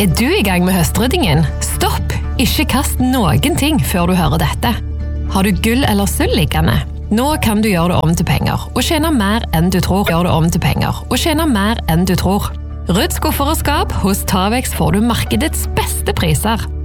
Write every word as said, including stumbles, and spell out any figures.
Er du i gang med høstryddingen? Stopp! Ikke kast noen ting før du hører dette. Har du gull eller sølv liggende? Nå kan du gjøre det om til penger, og tjene mer enn du tror. Gjør det om til penger, og tjene mer enn du tror. Rydd skuffer og skap. Hos Tavex får du markedets beste priser.